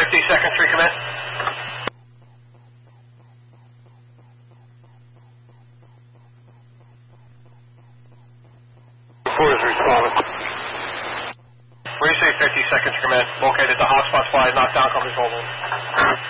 50 seconds, recommit. Reporters responding. When you say 50 seconds, recommit. Located the hotspot slide, knockdown companies holding.